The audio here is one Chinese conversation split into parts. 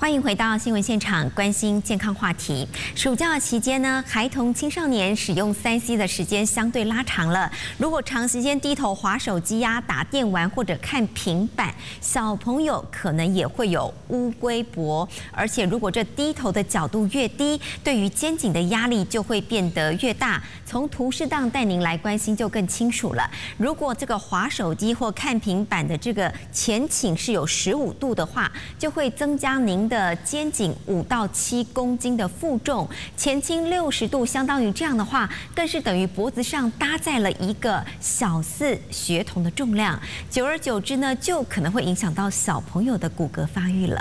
欢迎回到新闻现场，关心健康话题。暑假期间呢，孩童青少年使用3C 的时间相对拉长了。如果长时间低头滑手机呀、打电玩或者看平板，小朋友可能也会有乌龟脖。而且如果这低头的角度越低，对于肩颈的压力就会变得越大。从图适当带您来关心就更清楚了。如果这个滑手机或看平板的这个前倾是有15度的话，就会增加您的肩颈5到7公斤的负重，前倾60度，相当于这样的话，更是等于脖子上搭载了一个小4学童的重量。久而久之呢，就可能会影响到小朋友的骨骼发育了。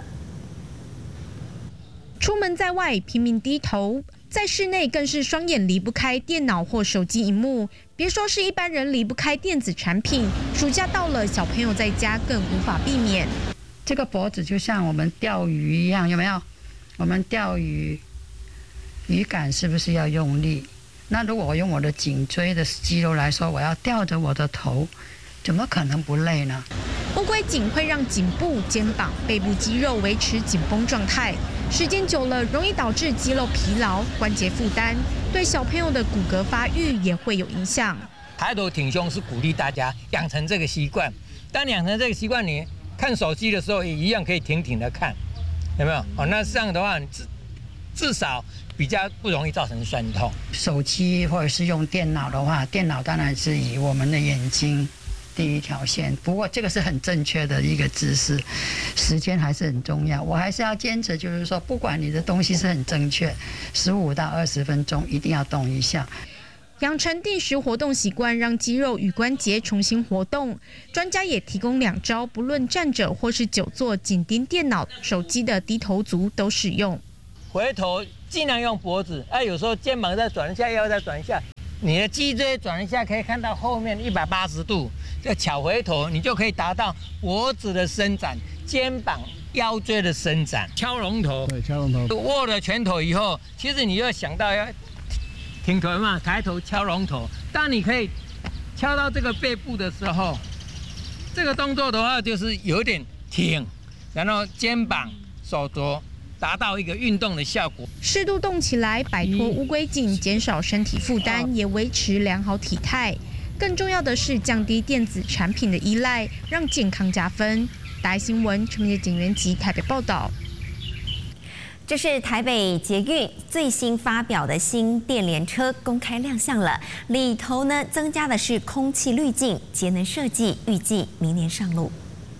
出门在外拼命低头，在室内更是双眼离不开电脑或手机荧幕。别说是一般人离不开电子产品，暑假到了，小朋友在家更无法避免。 这个脖子就像我们钓鱼一样，有没有？我们钓鱼，鱼竿是不是要用力？那如果我用我的颈椎的肌肉来说，我要吊着我的头，怎么可能不累呢？ 乌龟颈会让颈部、肩膀、背部肌肉维持紧绷状态，时间久了容易导致肌肉疲劳、关节负担，对小朋友的骨骼发育也会有影响。 抬头挺胸是鼓励大家养成这个习惯，当养成这个习惯，你看手机的时候也一样可以挺挺的看，有没有？哦，那这样的话，至少比较不容易造成酸痛。 手机或者是用电脑的话，电脑当然是以我们的眼睛第一条线。不过这个是很正确的一个姿势，时间还是很重要。我还是要坚持，就是说，不管你的东西是很正确，15到20分钟一定要动一下。 养成定时活动习惯，让肌肉与关节重新活动。专家也提供2招，不论站着或是久坐，紧盯电脑、手机的低头族都适用。 回头尽量用脖子，有时候肩膀再转一下，腰再转一下，你的脊椎转一下，可以看到后面180度。这巧回头，你就可以达到脖子的伸展、肩膀、腰椎的伸展。敲龙头， 对，敲龙头。 握了拳头以后，其实你要想到要挺臀嘛，抬头敲龙头。当你可以敲到这个背部的时候，这个动作的话就是有点挺，然后肩膀、手肘达到一个运动的效果。 适度动起来，摆脱乌龟颈，减少身体负担，也维持良好体态。更重要的是降低电子产品的依赖，让健康加分。大爱新闻陈明杰、景元吉台北报道。 这是台北捷运最新发表的新电联车公开亮相了，里头呢增加的是空气滤镜、节能设计，预计明年上路。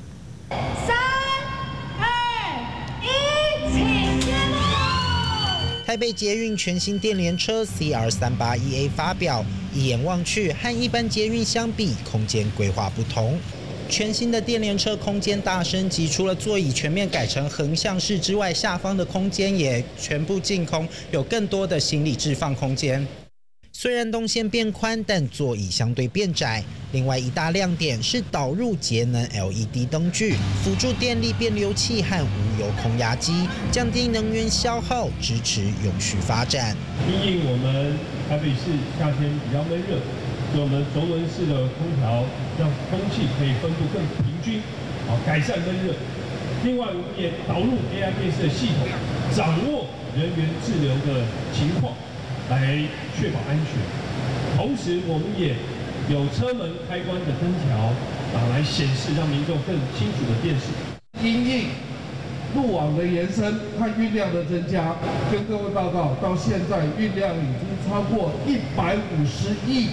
3、2、1，请揭幕！ 台北捷运全新电联车 CR381A 发表，一眼望去和一般捷运相比，空间规划不同。全新的电联车空间大升级，除了座椅全面改成横向式之外，下方的空间也全部净空，有更多的行李置放空间。虽然动线变宽，但座椅相对变窄。另外一大亮点是导入节能 LED 灯具，辅助电力变流器和无油空压机，降低能源消耗，支持永续发展。 因应我们台北市夏天比较闷热，所以我们轴轮式的空调让空气可以分布更平均，改善闷热。另外，我们也导入 AI 电视的系统，掌握人员滞留的情况，来确保安全。同时，我们也有车门开关的灯条，来显示，让民众更清楚的辨识。 因应路网的延伸和运量的增加，跟各位报告，到现在运量已经超过150亿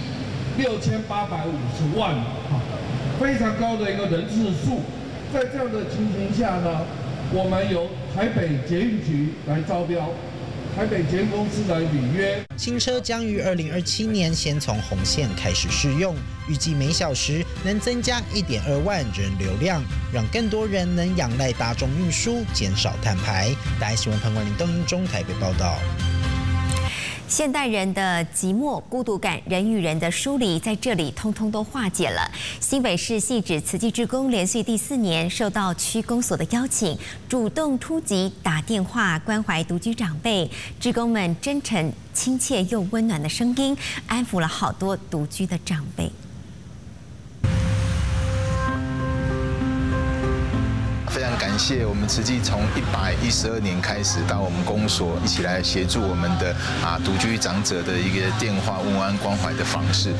6850万，非常高的一个人次数。在这样的情形下呢，我们由台北捷运局来招标，台北捷运公司来履约。 新车将于2027年先从红线开始试用，预计每小时能增加1.2万人流量，让更多人能仰赖大众运输，减少碳排。大爱新闻彭冠林、邓英中台北报道。 现代人的寂寞、孤独感，人与人的疏离，在这里通通都化解了。新北市汐止慈济志工连续第4年受到区公所的邀请，主动出击，打电话关怀独居长辈。志工们真诚、亲切又温暖的声音，安抚了好多独居的长辈。 非常感谢我们慈济从112年开始到我们公所一起来协助我们的独居长者的一个电话问安关怀的方式。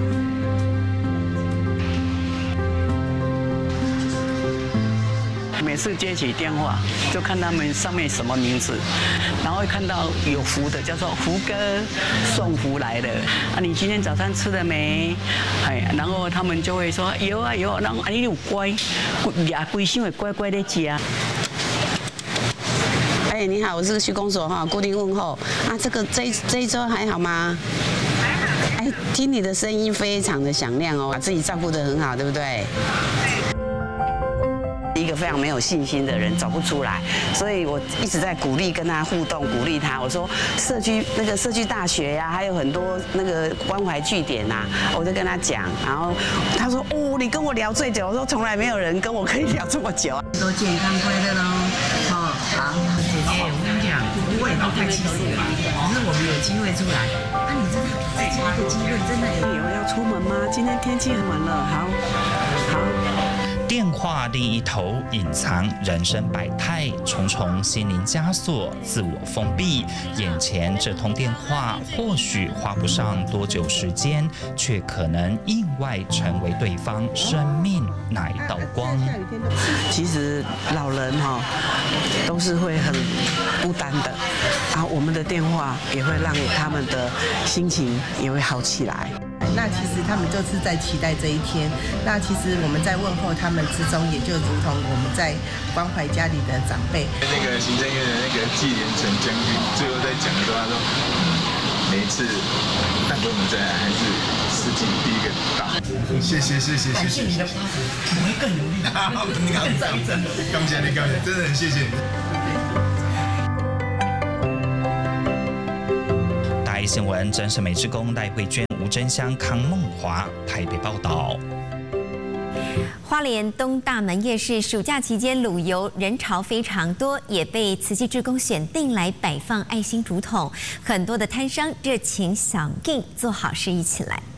每次接起电话，就看他们上面什么名字，然后会看到有福的，叫做福哥送福来了啊！你今天早餐吃了没？哎，然后他们就会说有啊有，然后你有乖，呀规心会乖乖的吃啊。哎，你好，我是区公所哈，固定问候啊。这一周还好吗？哎，听你的声音非常的响亮哦，把自己照顾得很好，对不对？一个非常没有信心的人走不出来，所以我一直在鼓励跟他互动，鼓励他。我说社区大学呀，还有很多那个关怀据点呐，我就跟他讲。然后他说哦，你跟我聊最久。我说从来没有人跟我可以聊这么久。 都健康快乐喽，好，姐姐，我跟你讲，我也都快70了，可是我们有机会出来，你真的给自己一个机会，真的有要出门吗？今天天气很冷了，好。 电话另一头隐藏人生百态，重重心灵枷锁，自我封闭。眼前这通电话或许花不上多久时间，却可能意外成为对方生命那一道光。 其实老人都是会很孤单的，然后我们的电话也会让他们的心情也会好起来。 那其实他们就是在期待这一天。那其实我们在问候他们之中，也就如同我们在关怀家里的长辈。 那个行政院的那个纪连成将军最后在讲的时候，他说每一次大哥们在还是世纪第一个打。谢谢。 感谢你的夸奖，我会更努力的，更早一阵。 感谢你，真的很谢谢你。 大爱新闻真善美志工赖慧娟、吴真香、康梦华台北报道。 花莲东大门夜市暑假期间卤油人潮非常多，也被慈济志工选定来摆放爱心竹筒，很多的摊商热情响应，做好事一起来。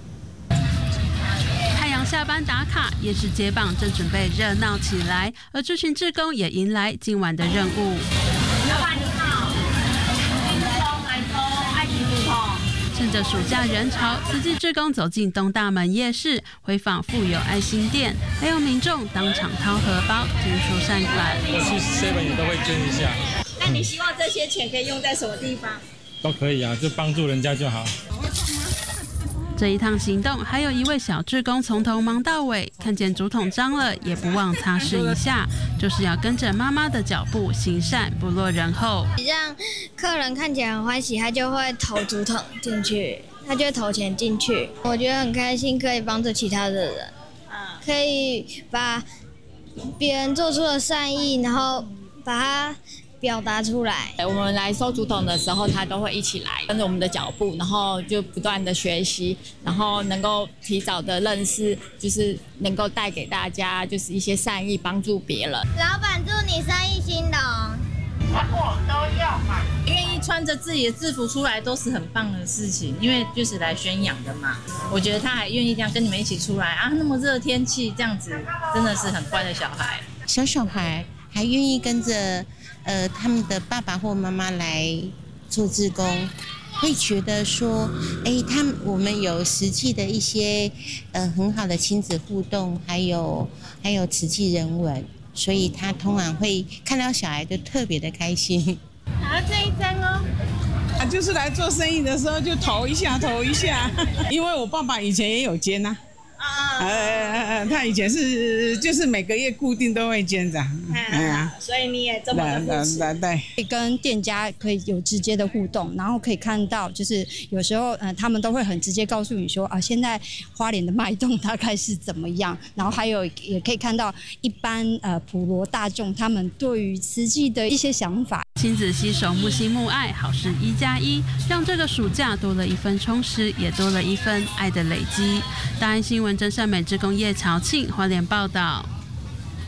太阳下班打卡，夜市街坊正准备热闹起来，而这群志工也迎来今晚的任务。老板你好，买抽爱心竹筒。趁着暑假人潮，慈济志工走进东大门夜市，回访富有爱心店，还有民众当场掏荷包捐出善款。 我去 7 也都会捐一下。 那你希望这些钱可以用在什么地方？ 都可以啊，就帮助人家就好。 这一趟行动，还有一位小志工从头忙到尾，看见竹筒脏了也不忘擦拭一下，就是要跟着妈妈的脚步行善，不落人后。 让客人看起来很欢喜，他就会投竹筒进去，他就会投钱进去。我觉得很开心，可以帮助其他的人，可以把别人做出的善意，然后把它表达出来。 我们来收竹筒的时候，他都会一起来，跟着我们的脚步，然后就不断的学习，然后能够提早的认识，就是能够带给大家就是一些善意，帮助别人。 老板祝你生意兴隆。 我都要买。愿意穿着自己的制服出来都是很棒的事情，因为就是来宣扬的嘛。我觉得他还愿意这样跟你们一起出来啊，那么热的天气这样子，真的是很乖的小孩。 小孩还愿意跟着他们的爸爸或妈妈来做志工，会觉得说，我们有实际的一些很好的亲子互动，还有慈济人文，所以他通常会看到小孩就特别的开心。 好，这一张哦。 就是来做生意的时候就投一下，因为我爸爸以前也有捐呐。他以前就是每个月固定都会捐着， 所以你也这么的支持。 对，跟店家可以有直接的互动，然后可以看到，就是有时候他们都会很直接告诉你说啊，现在花莲的脉动大概是怎么样，然后还有也可以看到一般普罗大众他们对于慈济的一些想法。 亲子携手，木心木爱，好事1+1，让这个暑假多了一份充实，也多了一份爱的累积。大安新闻真善美志工叶朝庆花莲报道。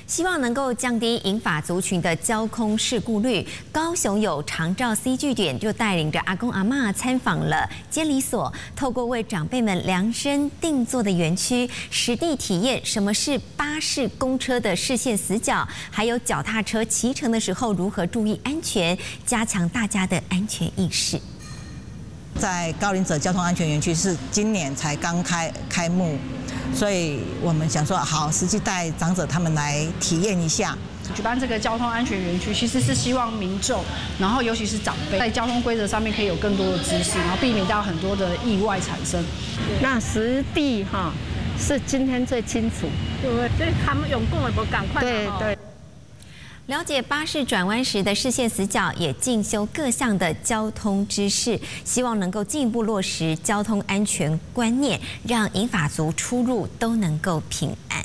希望能够降低银发族群的交通事故率。高雄有长照 C 据点就带领着阿公阿嬷参访了监理所，透过为长辈们量身定做的园区，实地体验什么是巴士、公车的视线死角，还有脚踏车骑乘的时候如何注意安全，加强大家的安全意识。 在高龄者交通安全园区是今年才刚开幕，所以我们想说好，实际带长者他们来体验一下。 举办这个交通安全园区，其实是希望民众，然后尤其是长辈，在交通规则上面可以有更多的知识，然后避免到很多的意外产生。 那实地是今天最清楚， 对，所以他们用共也不赶快。 对。 了解巴士转弯时的视线死角，也进修各项的交通知识，希望能够进一步落实交通安全观念，让银发族出入都能够平安。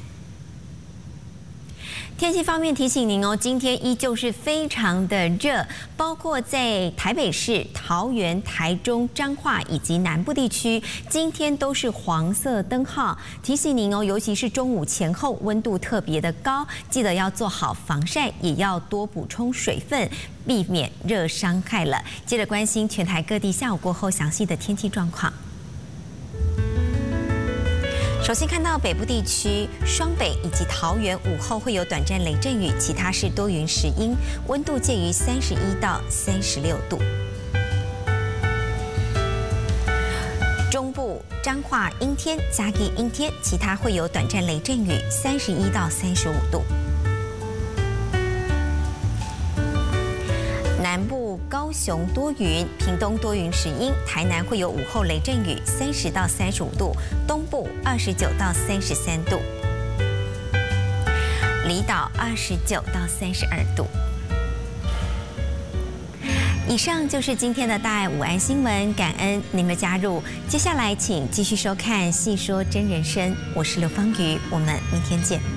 天气方面提醒您哦，今天依旧是非常的热，包括在台北市、桃园、台中、彰化以及南部地区，今天都是黄色灯号。提醒您哦，尤其是中午前后温度特别的高，记得要做好防晒，也要多补充水分，避免热伤害了。接着关心全台各地下午过后详细的天气状况。首先看到北部地区，双北以及桃园午后会有短暂雷阵雨，其他是多云时阴，温度介于31到36度。中部彰化阴天，嘉义阴天，其他会有短暂雷阵雨，31到35度。南部高雄多云，屏东多云时阴，台南会有午后雷阵雨，30到35度，东部29到33度，离岛29到32度。以上就是今天的大爱午安新闻，感恩您的加入。接下来请继续收看《细说真人生》，我是刘芳瑜，我们明天见。